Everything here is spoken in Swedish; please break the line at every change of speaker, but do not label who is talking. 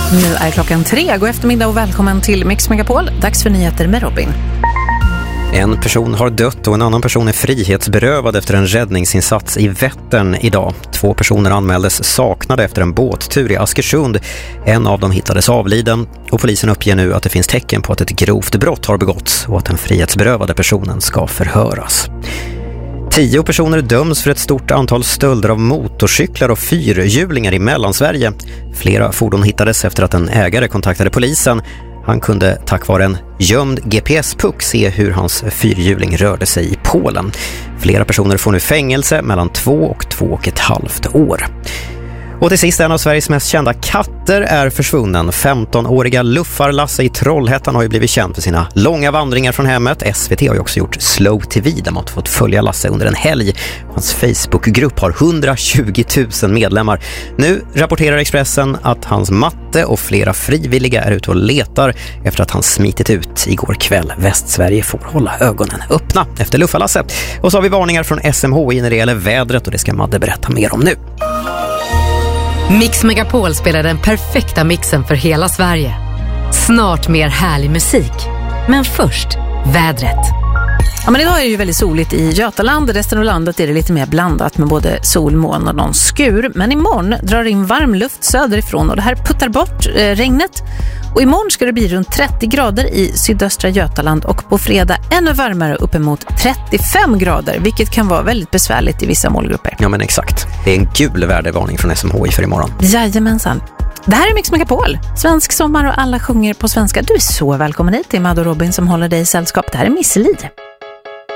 Nu är klockan 3. God eftermiddag och välkommen till Mix Megapol. Dags för nyheter med Robin.
En person har dött och en annan person är frihetsberövad efter en räddningsinsats i Vättern idag. 2 personer anmäldes saknade efter en båttur i Askersund. En av dem hittades avliden och polisen uppger nu att det finns tecken på att ett grovt brott har begåtts och att den frihetsberövade personen ska förhöras. 10 personer döms för ett stort antal stölder av motorcyklar och fyrhjulingar i Mellansverige. Flera fordon hittades efter att en ägare kontaktade polisen. Han kunde tack vare en gömd GPS-puck se hur hans fyrhjuling rörde sig i Polen. Flera personer får nu fängelse mellan 2 och 2,5 år. Och till sist, en av Sveriges mest kända katter är försvunnen. 15-åriga Luffar Lasse i Trollhättan har ju blivit känd för sina långa vandringar från hemmet. SVT har ju också gjort Slow TV där man har fått följa Lasse under en helg. Hans Facebookgrupp har 120 000 medlemmar. Nu rapporterar Expressen att hans matte och flera frivilliga är ute och letar efter att han smitit ut igår kväll. Västsverige får hålla ögonen öppna efter Luffar Lasse. Och så har vi varningar från SMHI när det gäller vädret och det ska Madde berätta mer om nu.
Mix Megapol spelar den perfekta mixen för hela Sverige. Snart mer härlig musik. Men först, vädret.
Ja, men idag är det ju väldigt soligt i Götaland. Resten av landet är det lite mer blandat med både sol, moln och någon skur. Men imorgon drar in varm luft söderifrån och det här puttar bort regnet. Och imorgon ska det bli runt 30 grader i sydöstra Götaland och på fredag ännu varmare uppemot 35 grader. Vilket kan vara väldigt besvärligt i vissa målgrupper.
Ja men exakt. Det är en gul vädervarning från SMHI för imorgon.
Jajamensan. Det här är Mix Megapol. Svensk sommar och alla sjunger på svenska. Du är så välkommen hit till Madde och Robin som håller dig i sällskap. Det här är Miss Li.